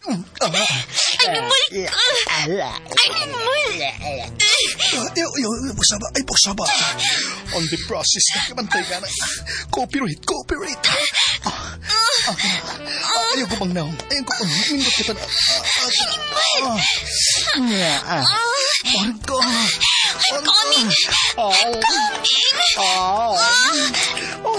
Animal ka! Animal! Pagsaba. On the process na kamantay ka na. Copyright. Ayaw ko bang naong. Mingot kita na. I'm coming!